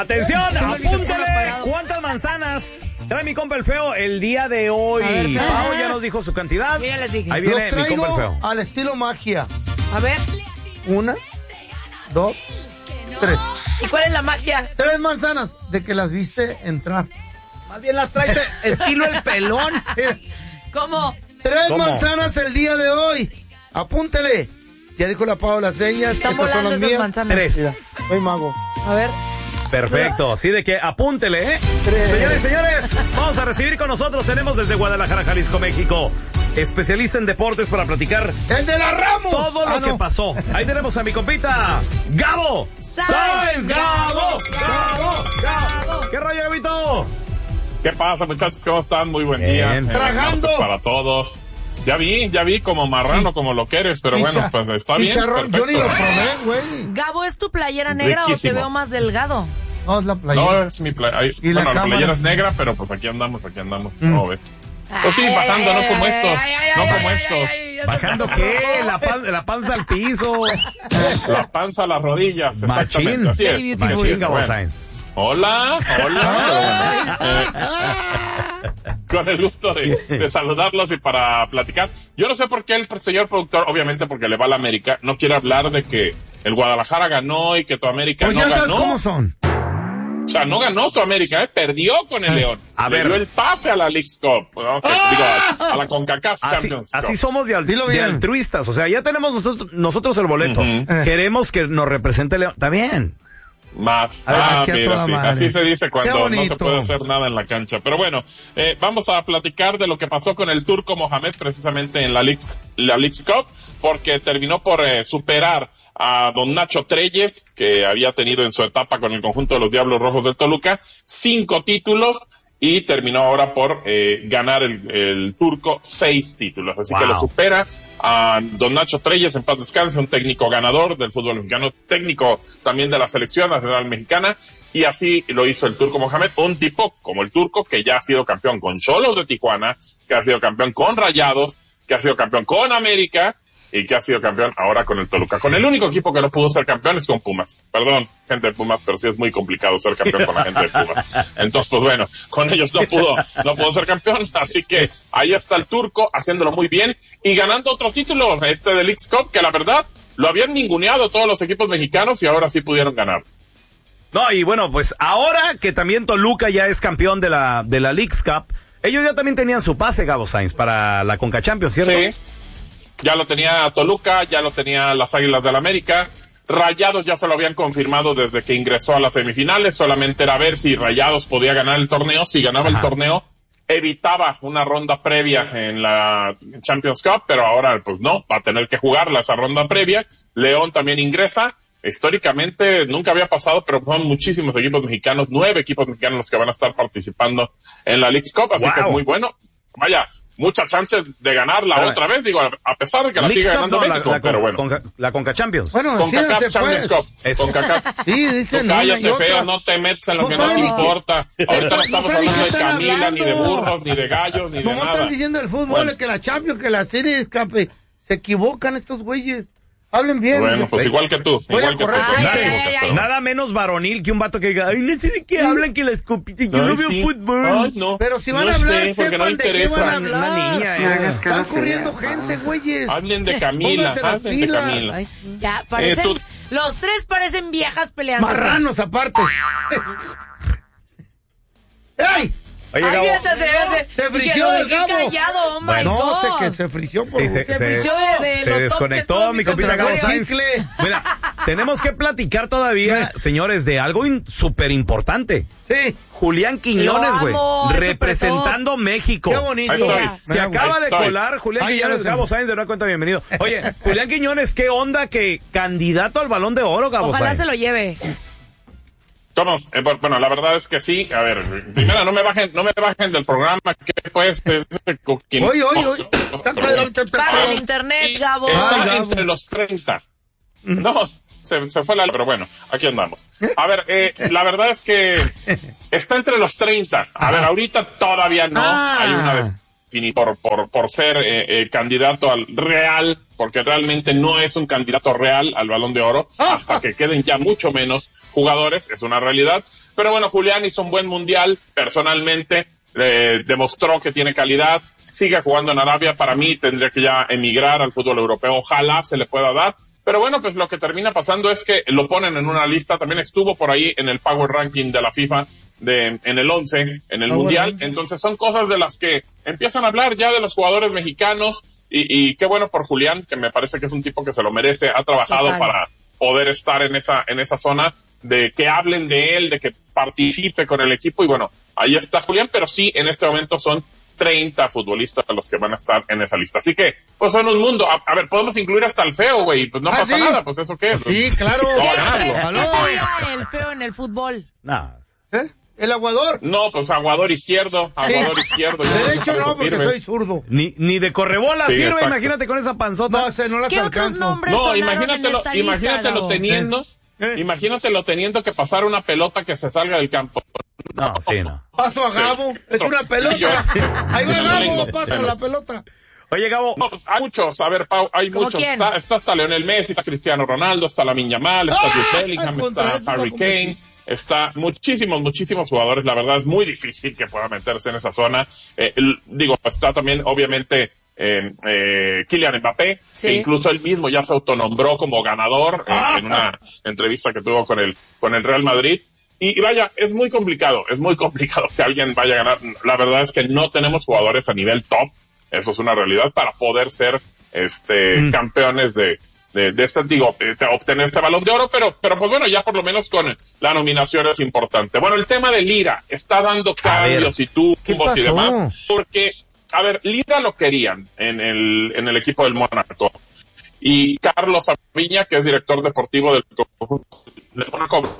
Atención, apúntale cuántas manzanas trae mi compa el feo el día de hoy. Pau ya nos dijo su cantidad. Yo ya les dije. Ahí viene Los mi compa el feo. al estilo magia. A ver. 1, 2, 3. ¿Y cuál es la magia? 3 manzanas de que las viste entrar. Más bien las trae estilo el pelón. ¿Cómo? 3 ¿Cómo? manzanas el día de hoy. Apúntele. Ya dijo la Pau las señas. Están Estas son volando las esas mías. manzanas. 3. Mira, soy mago. A ver. Perfecto, así de que apúntele, ¿eh? Señores y señores, vamos a recibir con nosotros, tenemos desde Guadalajara, Jalisco, México, especialista en deportes para platicar ¡El de la Ramos! todo lo que pasó. Ahí tenemos a mi compita, Gabo Sáenz. ¡Gabo! ¿Qué rollo, Gabito? ¿Qué pasa, muchachos? ¿Cómo están? Muy buen día. Tragando. Para todos. Ya vi como marrano, como lo que eres, pero bueno, pues está bien. Chicharrón, yo ni lo Perfecto. probé, güey. Gabo, ¿es tu playera negra Riquísimo. o te veo más delgado? No, es la playera. No, es mi playera. Y la Bueno, la cámara. playera es negra, pero pues aquí andamos. ¿Cómo ves? Pues sí, bajando, no como estos. No como estos. ¿Bajando qué? La panza al piso. La panza a las rodillas. Machín. Exactamente. Así es. Baby Así es. Machín, Gabo Bueno. Sáenz. Hola. Con el gusto de saludarlos y para platicar. Yo no sé por qué el señor productor, obviamente porque le va a la América, no quiere hablar de que el Guadalajara ganó y que tu América Pues no ya sabes ganó. cómo son. O sea, no ganó tu América, perdió con el León. A Le ver. dio el pase a la Leagues Cup. Okay, digo, a la CONCACAF Champions Cup. Así somos Dilo de bien. altruistas. O sea, ya tenemos nosotros el boleto. Queremos que nos represente León. Está bien. Más. A ver, aquí a Mira, toda sí, madre. así se dice Qué cuando no bonito. se puede hacer nada en la cancha. Pero bueno, vamos a platicar de lo que pasó con el turco Mohamed precisamente en la Leagues Cup, porque terminó por superar a don Nacho Treyes, que había tenido en su etapa con el conjunto de los Diablos Rojos del Toluca 5 títulos, y terminó ahora por ganar el turco 6 títulos. Así que lo supera a don Nacho Treyes, en paz descanse, un técnico ganador del fútbol mexicano, técnico también de la selección nacional mexicana, y así lo hizo el turco Mohamed, un tipo como el turco que ya ha sido campeón con Xolos de Tijuana, que ha sido campeón con Rayados, que ha sido campeón con América, y que ha sido campeón ahora con el Toluca. Con el único equipo que no pudo ser campeón es con Pumas. Perdón, gente de Pumas, pero sí es muy complicado ser campeón con la gente de Pumas. Entonces, pues bueno, con ellos no pudo ser campeón. Así que ahí está el turco haciéndolo muy bien y ganando otro título, de Leagues Cup, que la verdad lo habían ninguneado todos los equipos mexicanos y ahora sí pudieron ganar. No, y bueno, pues ahora que también Toluca ya es campeón de la Leagues Cup, ellos ya también tenían su pase, Gabo Sáenz, para la Conca Champions, ¿cierto? Sí. Ya lo tenía Toluca, ya lo tenía las Águilas del América. Rayados ya se lo habían confirmado desde que ingresó a las semifinales. Solamente era ver si Rayados podía ganar el torneo. Si ganaba el torneo, evitaba una ronda previa en la Champions Cup, pero ahora pues no, va a tener que jugarla esa ronda previa. León también ingresa. Históricamente nunca había pasado, pero son muchísimos equipos mexicanos, 9 equipos mexicanos los que van a estar participando en la Leagues Cup, así que es muy bueno. Vaya, muchas chances de ganarla otra vez, digo, a pesar de que la siga ganando México, pero bueno. La Conca Champions. Bueno, CONCACAF Champions Cup. Eso. CONCACAF. Sí, dicen una y Cállate, otra. feo, no te metas en lo No que no te saben ni importa. Ahorita no estamos saben ni hablando qué de están Camila, ni de hablando. burros, ni de gallos, ni de ¿Cómo nada. están diciendo el fútbol? Bueno. Que la Champions, que la serie de escape. Se equivocan estos güeyes. Hablen bien. Bueno, pues igual que tú. Voy a Igual que tú. correr. pues, Ay, te equivocas, pero- Nada menos varonil que un vato que diga, ay, no sé de qué hablan, que la escopita, yo no Ay, veo sí. fútbol. Ay, no. Pero si van No a hablar, sé, porque no sepan de qué interesa. van a hablar. Una niña, Están corriendo gente, güeyes. Hablen de Camila, Pónganse las hablen de pilas. Camila. Ay, ya, parecen... tú- Los tres parecen viejas peleando. Marranos aparte. ¡Ey! Oye, Ay, Gabo. mira, se frició el qué Gabo. callado, oh my No, God. sé que se frició por Sí, se frició de se lo top que desconectó estuvo mi mi compita compa Gabo Mario. Sáenz. Chicle. Mira, tenemos que platicar todavía, señores, de algo súper importante. Sí. Julián Quiñones, Lo güey, amo, es representando México. Qué bonito. Ahí estoy. Se acaba de estoy. colar Julián Ay, ya Quiñones, lo sé. Gabo Sáenz, de una cuenta, bienvenido. Oye, Julián Quiñones, ¿qué onda que candidato al Balón de Oro, Gabo Ojalá Sáenz? se lo lleve. ¿Cómo? Bueno, la verdad es que sí. A ver, primero no me bajen del programa. ¿Qué pues? Oye. Para el internet, Gabo. Está Ay, Gabo. entre los 30. No, se fue pero bueno, aquí andamos. A ver, la verdad es que está entre los 30. A ver, ahorita todavía no hay una definición por ser candidato al Real porque realmente no es un candidato real al Balón de Oro hasta que queden ya mucho menos jugadores, es una realidad. Pero bueno, Julián hizo un buen mundial, personalmente demostró que tiene calidad, sigue jugando en Arabia, para mí tendría que ya emigrar al fútbol europeo, ojalá se le pueda dar. Pero bueno, pues lo que termina pasando es que lo ponen en una lista, también estuvo por ahí en el Power Ranking de la FIFA en el 11, en el Mundial. Entonces son cosas de las que empiezan a hablar ya de los jugadores mexicanos y qué bueno por Julián, que me parece que es un tipo que se lo merece, ha trabajado para poder estar en esa zona, de que hablen de él, de que participe con el equipo y bueno, ahí está Julián, pero sí, en este momento son 30 futbolistas los que van a estar en esa lista. Así que, pues son un mundo. A ver, podemos incluir hasta el feo, güey. Pues no pasa nada, pues eso qué. Sí, claro. ¿Qué sería el feo en el fútbol? No. ¿El aguador? No, pues aguador izquierdo. Aguador izquierdo. De hecho, no, porque sirve. soy zurdo. Ni de correbola Sí, sirve, exacto. imagínate con esa panzota. No las ¿Qué otros alcanzo. nombres No, sonaron en esta lista, imagínatelo Gabo? teniendo. Imagínatelo teniendo que pasar una pelota que se salga del campo. No, sí, no. Paso a Gabo, es una pelota. Ahí va Gabo, paso la pelota. Oye, Gabo. No, pues, hay muchos, a ver, Pau, hay ¿Cómo muchos. quién? Está hasta Lionel Messi, está Cristiano Ronaldo, está Lamine Yamal, está Jude Bellingham, contra está eso Harry no Kane, está muchísimos jugadores. La verdad es muy difícil que pueda meterse en esa zona. Digo, está también, obviamente, Kylian Mbappé, Sí. que incluso él mismo ya se autonombró como ganador en una entrevista que tuvo con el Real Madrid. Y vaya, es muy complicado que alguien vaya a ganar. La verdad es que no tenemos jugadores a nivel top, eso es una realidad, para poder ser campeones de este, digo, obtener este Balón de Oro, pero pues bueno, ya por lo menos con la nominación es importante. Bueno, el tema de Lira está dando cambios y tumbos y demás, porque, a ver, Lira lo querían en el equipo del Mónaco, y Carlos Aviña, que es director deportivo del Mónaco,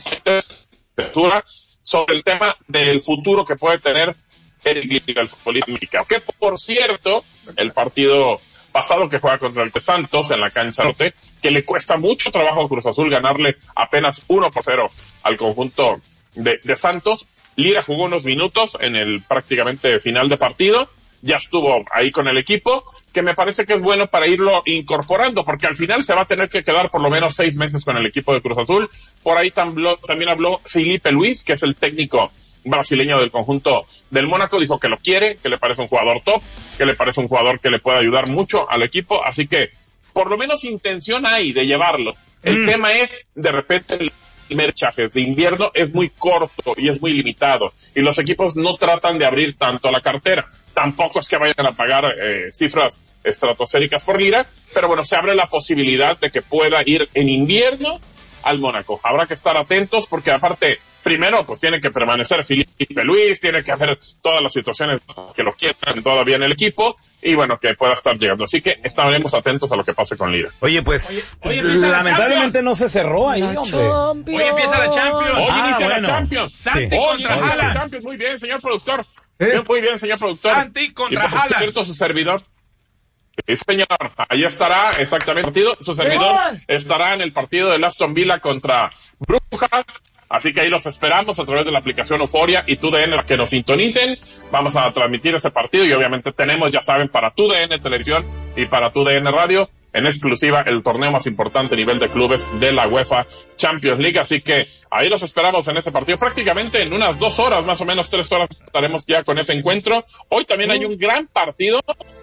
sobre el tema del futuro que puede tener Eric Lira, el futbolista mexicano, que por cierto, el partido pasado que juega contra el Santos en la cancha norte, que le cuesta mucho trabajo a Cruz Azul ganarle apenas 1-0 al conjunto de Santos. Lira jugó unos minutos en el prácticamente final de partido, ya estuvo ahí con el equipo, que me parece que es bueno para irlo incorporando, porque al final se va a tener que quedar por lo menos 6 meses con el equipo de Cruz Azul. Por ahí también habló Felipe Luis, que es el técnico brasileño del conjunto del Mónaco, dijo que lo quiere, que le parece un jugador top, que le parece un jugador que le puede ayudar mucho al equipo, así que por lo menos intención hay de llevarlo. El tema es, de repente, el merchaje de invierno es muy corto y es muy limitado, y los equipos no tratan de abrir tanto la cartera. Tampoco es que vayan a pagar cifras estratosféricas por Lira, pero bueno, se abre la posibilidad de que pueda ir en invierno al Mónaco. Habrá que estar atentos porque aparte, primero, pues tiene que permanecer Felipe Luis, tiene que haber todas las situaciones que lo quieran todavía en el equipo y bueno, que pueda estar llegando. Así que estaremos atentos a lo que pase con Lira. Oye, pues, Oye, empieza la lamentablemente no se cerró ahí, hombre. Hoy empieza la Champions. Hoy inicia bueno. la Champions. Santi Hoy contra inicia la Haaland. Champions. Muy bien, señor productor. Muy bien, señor productor. Santi contra Y por Haaland. cierto, su servidor. Sí, señor. Ahí estará exactamente el partido. Su servidor estará en el partido del Aston Villa contra Brujas. Así que ahí los esperamos a través de la aplicación Euforia y TUDN, que nos sintonicen. Vamos a transmitir ese partido y obviamente tenemos, ya saben, para TUDN Televisión y para TUDN Radio, en exclusiva, el torneo más importante a nivel de clubes de la UEFA Champions League. Así que ahí los esperamos en ese partido. Prácticamente en unas 2 horas, más o menos 3 horas, estaremos ya con ese encuentro. Hoy también hay un gran partido.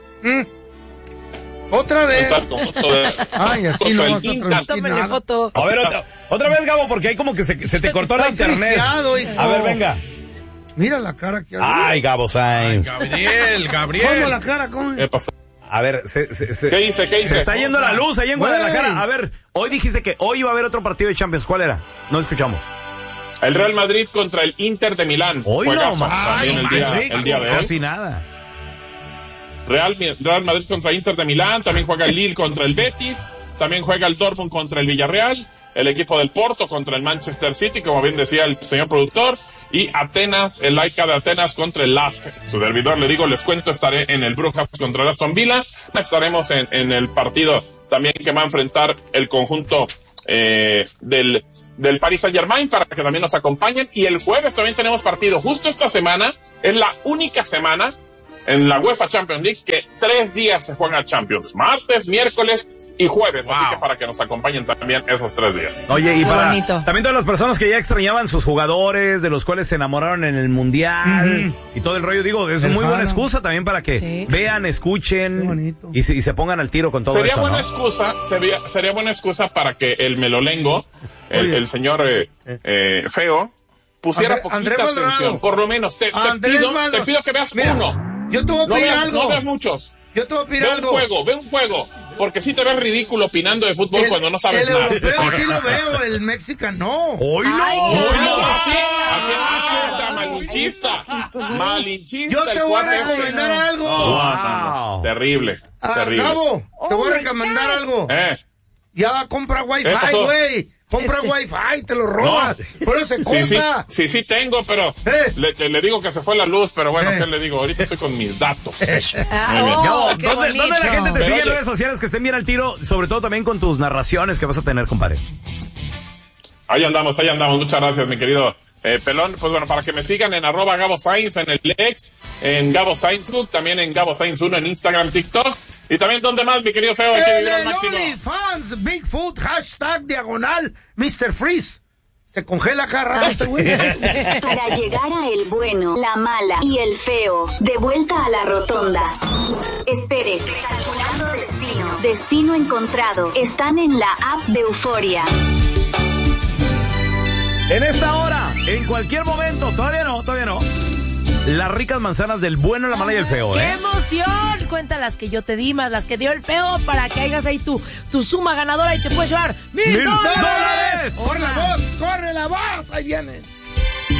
Otra vez. Contra el conjunto de- Ay, así contra no el vas a Inter. transmitir Tómenle nada. foto. A ver, otra vez, Gabo, porque ahí como que se te cortó la Está internet. friseado, hijo. A ver, venga. Mira la cara que hace. Ay, Gabo Sainz. ¿Cómo Gabriel. la cara? ¿Cómo? ¿Qué pasó? A ver, ¿Qué hice? ¿Qué hice? se está yendo la luz ahí en Güey. Guadalajara. A ver, hoy dijiste que hoy iba a haber otro partido de Champions. ¿Cuál era? No escuchamos. El Real Madrid contra el Inter de Milán. Hoy no Juegazo más. también el día de hoy. Casi nada. Real Madrid contra Inter de Milán, también juega el Lille contra el Betis, también juega el Dortmund contra el Villarreal, el equipo del Porto contra el Manchester City, como bien decía el señor productor, y Atenas, el Laika de Atenas contra el Lask. Su servidor, le digo, les cuento, estaré en el Brujas contra el Aston Villa, estaremos en el partido también que va a enfrentar el conjunto del Paris Saint-Germain para que también nos acompañen, y el jueves también tenemos partido. Justo esta semana es la única semana en la UEFA Champions League que 3 días se juegan Champions, martes, miércoles y jueves, así que para que nos acompañen también esos 3 días. Oye, y para bonito. también todas las personas que ya extrañaban sus jugadores, de los cuales se enamoraron en el Mundial y todo el rollo, digo, es muy buena excusa también para que vean, escuchen y se pongan al tiro con todo sería eso, buena ¿no? excusa, sería buena excusa para que el melolengo, el señor Feo, pusiera poquita atención, por lo menos te pido que veas uno. Yo te voy a pedir algo. No veas muchos. Yo te voy a pedir algo. Ve un juego, porque sí te ves ridículo opinando de fútbol cuando no sabes nada. El europeo sí lo veo, el mexicano no. ¡Hoy no! Sí, o sea, malinchista. Yo te voy a recomendar algo. No. Terrible. Gabo, te voy a recomendar algo. Ya compra Wi-Fi, güey. Compra Wi-Fi, te lo robas. Por eso se corta. Sí, tengo, pero le digo que se fue la luz, pero bueno, ¿qué le digo? Ahorita estoy con mis datos. ¿Dónde la gente te sigue en redes sociales que estén bien al tiro? Sobre todo también con tus narraciones que vas a tener, compadre. Ahí andamos. Muchas gracias, mi querido Pelón. Pues bueno, para que me sigan en @GaboSainz en el X, en Gabo Sainz, también en Gabo Sainz 1 en Instagram, TikTok. Y también, ¿dónde más, mi querido Feo? Hay que vivir al máximo. OnlyFans, Bigfoot, #, Mr. Freeze. Se congela cada rato, güey. Para llegar a el bueno, la mala y el feo, de vuelta a la rotonda. Espere. Calculando destino. Destino encontrado. Están en la app de Euforia. En esta hora, en cualquier momento, todavía no. Las ricas manzanas del bueno, la mala y el feo, ¡Qué emoción! Cuenta las que yo te di, más las que dio el feo, para que hagas ahí tu suma ganadora y te puedes llevar $1,000. ¡Corre la voz! ¡Ahí viene!